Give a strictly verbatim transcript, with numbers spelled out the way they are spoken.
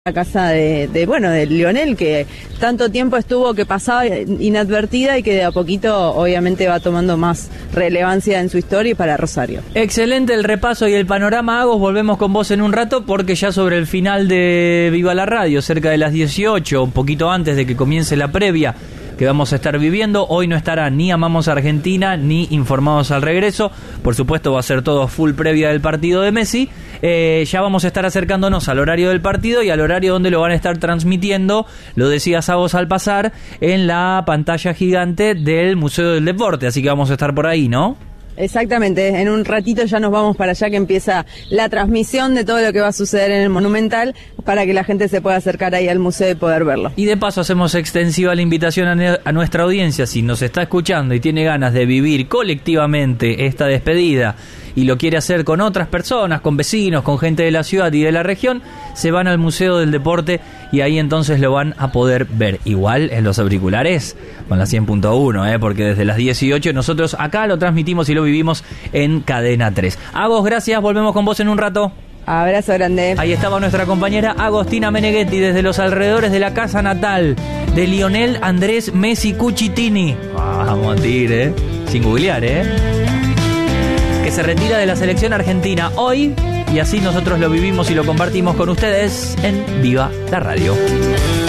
La casa de, de, bueno, de Lionel, que tanto tiempo estuvo que pasaba inadvertida y que de a poquito obviamente va tomando más relevancia en su historia y para Rosario. Excelente el repaso y el panorama, Agos. Volvemos con vos en un rato porque ya sobre el final de Viva la Radio, cerca de las dieciocho, un poquito antes de que comience la previa que vamos a estar viviendo, hoy no estará ni Amamos a Argentina ni Informados al Regreso. Por supuesto va a ser todo full previa del partido de Messi. Eh, ya vamos a estar acercándonos al horario del partido y al horario donde lo van a estar transmitiendo, lo decías a vos al pasar, en la pantalla gigante del Museo del Deporte, así que vamos a estar por ahí, ¿no? Exactamente, en un ratito ya nos vamos para allá, que empieza la transmisión de todo lo que va a suceder en el Monumental, para que la gente se pueda acercar ahí al museo y poder verlo. Y de paso hacemos extensiva la invitación a, ne- a nuestra audiencia, si nos está escuchando y tiene ganas de vivir colectivamente esta despedida y lo quiere hacer con otras personas, con vecinos, con gente de la ciudad y de la región, se van al Museo del Deporte y ahí entonces lo van a poder ver. Igual en los auriculares con la cien punto uno, ¿eh? Porque desde las dieciocho nosotros acá lo transmitimos y lo vivimos en Cadena tres. Agos, gracias, volvemos con vos en un rato. Abrazo grande. Ahí estaba nuestra compañera Agostina Meneghetti desde los alrededores de la casa natal de Lionel Andrés Messi Cucitini. Vamos a tirar, ¿eh? Sin googlear, ¿eh? Que se retira de la selección argentina hoy y así nosotros lo vivimos y lo compartimos con ustedes en Viva la Radio.